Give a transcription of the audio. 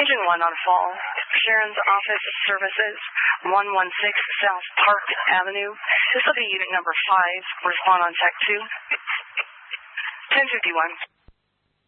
Engine 1 on Fall. Sharon's Office Services, 116 South Park Avenue. This will be unit number 5. Respond on Tech 2. 1051.